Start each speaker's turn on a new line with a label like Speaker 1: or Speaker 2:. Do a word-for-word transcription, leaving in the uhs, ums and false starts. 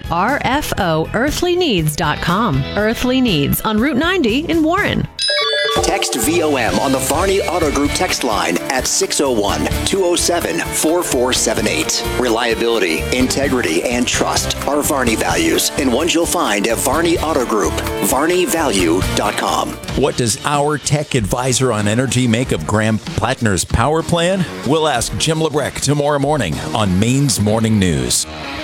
Speaker 1: R F O earthly needs dot com. Earthly Needs on Route ninety in Warren.
Speaker 2: Text V O M on the Varney Auto Group text line at six oh one, two oh seven, four four seven eight. Reliability, integrity, and trust are Varney values, and ones you'll find at Varney Auto Group, varney value dot com.
Speaker 3: What does our tech advisor on energy make of Graham Plattner's power plan? We'll ask Jim Lebrecht tomorrow morning on Maine's Morning News.